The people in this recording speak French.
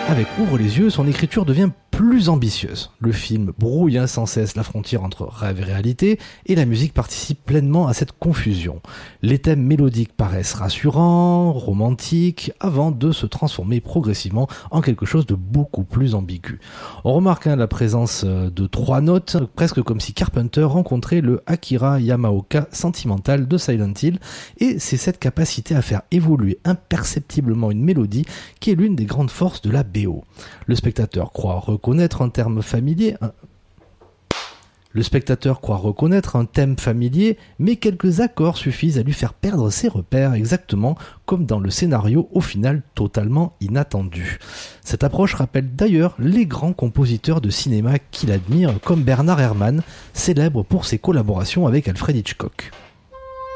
Avec Ouvre les yeux, son écriture devient plus ambitieuse. Le film brouille sans cesse la frontière entre rêve et réalité, et la musique participe pleinement à cette confusion. Les thèmes mélodiques paraissent rassurants, romantiques, avant de se transformer progressivement en quelque chose de beaucoup plus ambigu. On remarque la présence de 3 notes, presque comme si Carpenter rencontrait le Akira Yamaoka sentimental de Silent Hill, et c'est cette capacité à faire évoluer imperceptiblement une mélodie qui est l'une des grandes forces de la BO. Le spectateur croit reconnaître un thème familier, mais quelques accords suffisent à lui faire perdre ses repères, exactement comme dans le scénario au final totalement inattendu. Cette approche rappelle d'ailleurs les grands compositeurs de cinéma qu'il admire, comme Bernard Herrmann, célèbre pour ses collaborations avec Alfred Hitchcock.